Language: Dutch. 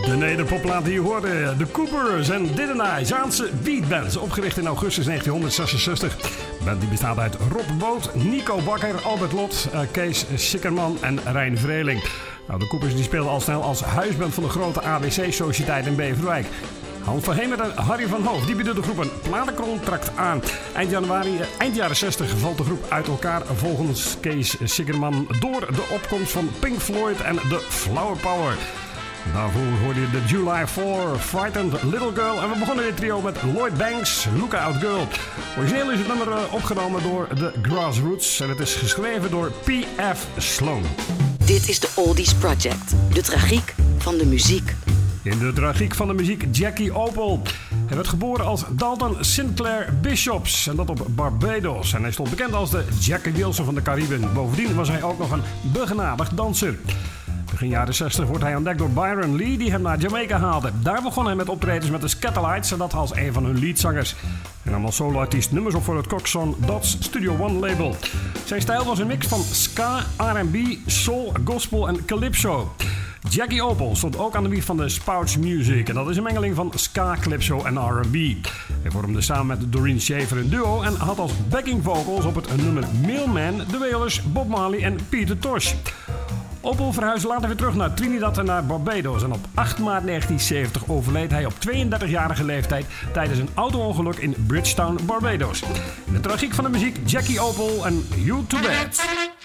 De nederpopplaat die je hoorde, de Coopers en Did I, Zaanse beatbands, opgericht in augustus 1966. De band die bestaat uit Rob Boot, Nico Bakker, Albert Lot, Kees Sikkerman en Rijn Vreeling. Nou, de Coopers die speelden al snel als huisband van de grote ABC-sociëteit in Beverwijk. Hans van Hemert en Harry van Hoof die bieden de groep een platencontract aan. Eind jaren 60 valt de groep uit elkaar volgens Kees Sikkerman door de opkomst van Pink Floyd en de Flower Power. Daarvoor hoorde je de July 4, Frightened Little Girl. En we begonnen dit trio met Lloyd Banks, Lookout Girl. Origineel is het nummer opgenomen door de Grassroots. En het is geschreven door P.F. Sloan. Dit is de Oldies Project. De tragiek van de muziek. In de tragiek van de muziek Jackie Opel. Hij werd geboren als Dalton Sinclair Bishops en dat op Barbados. En hij stond bekend als de Jackie Wilson van de Cariben. Bovendien was hij ook nog een begenadigd danser. Begin jaren 60 wordt hij ontdekt door Byron Lee die hem naar Jamaica haalde. Daar begon hij met optredens met de Scatolites en dat als een van hun leadzangers. Hij nam als soloartiest nummers op voor het Coxsone Dots Studio One label. Zijn stijl was een mix van ska, R&B, soul, gospel en calypso. Jackie Opel stond ook aan de wieg van de Spouts Music en dat is een mengeling van ska, calypso en R&B. Hij vormde samen met Doreen Shaver een duo en had als backing vocals op het nummer Mailman de Wailers, Bob Marley en Peter Tosh. Opel verhuisde later weer terug naar Trinidad en naar Barbados en op 8 maart 1970 overleed hij op 32-jarige leeftijd tijdens een auto-ongeluk in Bridgetown, Barbados. De tragiek van de muziek Jackie Opel en You to Bed.